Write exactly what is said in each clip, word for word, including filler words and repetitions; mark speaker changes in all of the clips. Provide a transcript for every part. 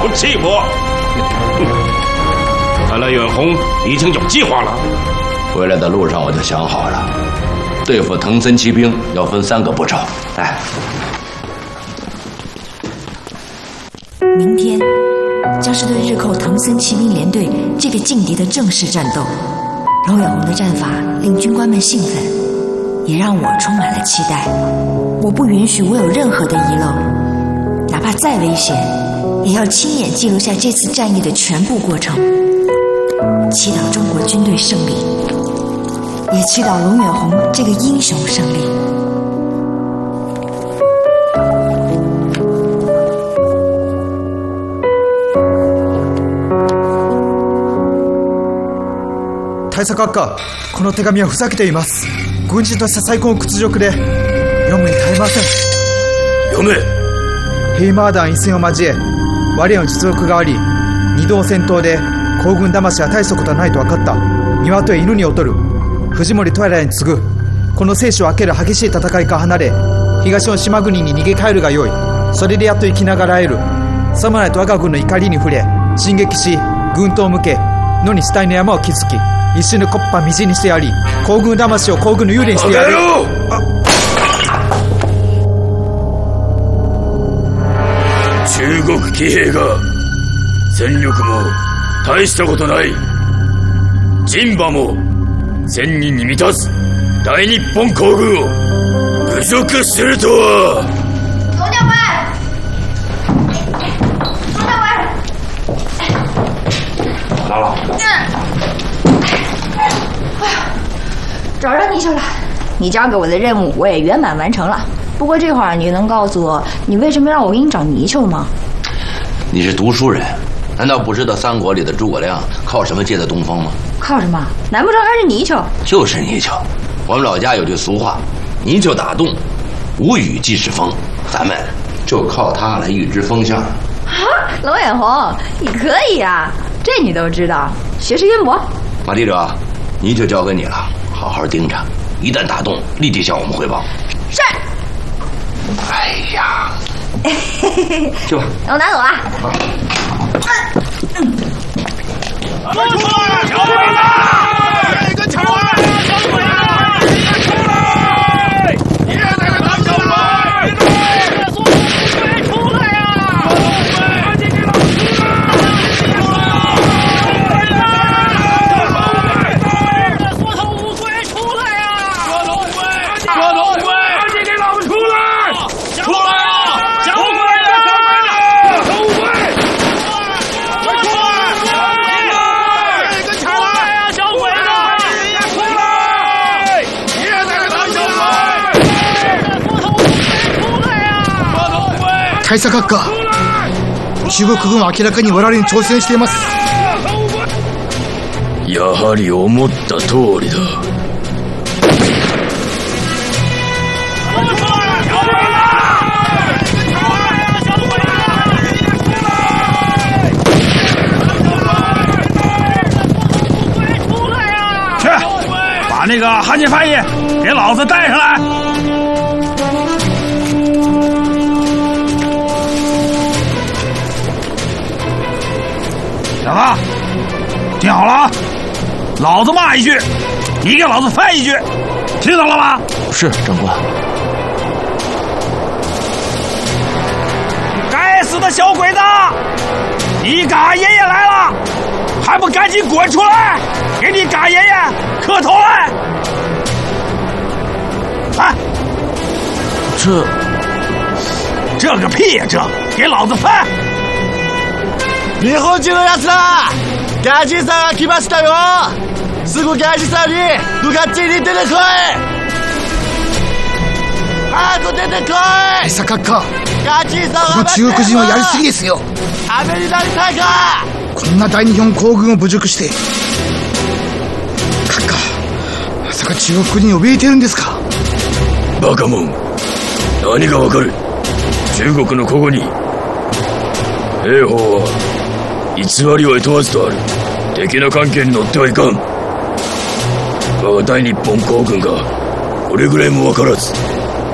Speaker 1: 口气魄。看来远红已经有计划了。
Speaker 2: 回来的路上我就想好了，对付藤森骑兵要分三个步骤。来，
Speaker 3: 明天将是对日寇藤森骑兵联队这个劲敌的正式战斗。龙远红的战法令军官们兴奋，也让我充满了期待。我不允许我有任何的遗漏，哪怕再危险，也要亲眼记录下这次战役的全部过程。祈祷中国军队胜利，也祈祷龙远红这个英雄胜利。
Speaker 4: 大佐閣下、この手紙はふざけています。軍人として最高の屈辱で読むに耐えません。
Speaker 1: 読め。
Speaker 4: ヘイマーダン一戦を交え、我らの実力があり、二度戦闘で皇軍魂は大したことはないと分かった。鶏犬に劣る藤森トイラに次ぐこの生死を分ける激しい戦いから離れ、東の島国に逃げ帰るがよい。それでやっと生きながらえる。さもないと我が軍の怒りに触れ、進撃し軍刀を向け野に死体の山を築き、一瞬の木っ端みじんにしてやり、皇軍魂を皇軍の幽霊にしてやる。
Speaker 1: 中国騎兵が戦力も大したことない。陣馬も千人に満たず大日本皇軍を侮辱するとは。
Speaker 5: 龙教官，龙教官，
Speaker 2: 来了。
Speaker 5: 找着泥鳅了，你交给我的任务我也圆满完成了。不过这会儿你能告诉我，你为什么让我给你找泥鳅吗？
Speaker 2: 你是读书人，难道不知道三国里的诸葛亮靠什么借的东风吗？
Speaker 5: 靠什么？难不成还是泥鳅？
Speaker 2: 就是泥鳅。我们老家有句俗话，泥鳅打洞，无雨即是风。咱们就靠它来预知风向。
Speaker 5: 啊，龙远红，你可以啊，这你都知道，学识渊博。
Speaker 2: 马地者，泥鳅交给你了，好好盯着，一旦打洞，立即向我们汇报。
Speaker 5: 是。
Speaker 2: 哎呀，去吧，
Speaker 5: 让我拿走啊！
Speaker 1: 嗯，不错，小鬼子，跟抢来，小鬼子，你也在这当小鬼，苏童无罪出来呀！赶紧给老子出来！苏童无罪出来呀！郭东辉，郭东辉，赶紧给老子出来！出来啊！小鬼子，小鬼子，小鬼子！
Speaker 4: 大佐閣下、中国軍は明らかに我々に挑戦しています。
Speaker 1: やはり思った通りだ。去，把那个汉奸翻译给老子带上来。小子，听好了啊！老子骂一句，你给老子翻一句，听懂了吗？
Speaker 4: 是，长官。
Speaker 1: 该死的小鬼子，你嘎爷爷来了，还不赶紧滚出来，给你嘎爷爷磕头来！哎，
Speaker 4: 这
Speaker 1: 这个屁呀！这给老子翻！
Speaker 6: 日本人のやつら、ガジさんが来ましたよ。すぐガジさんに向かって出てこい。早く出てこい。
Speaker 4: 大佐閣下、
Speaker 6: ガジさんは
Speaker 4: この中国人はやりすぎですよ。
Speaker 6: アメリカにたいか。
Speaker 4: こんな大日本皇軍を侮辱して、閣下、まさか中国人に怯えてるんですか。
Speaker 1: バカモン、何がわかる。中国の古語に兵法は偽りはいとわずとある。敵の関係に乗ってはいかん。我が大日本皇軍がこれぐらいも分からず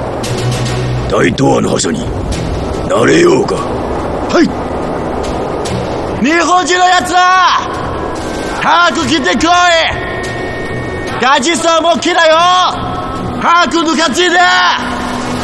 Speaker 1: 大東亜の覇者になれようか。
Speaker 4: はい。
Speaker 6: 日本人のやつら早く来てこい。ガジさんも来たよ。早く抜かついで。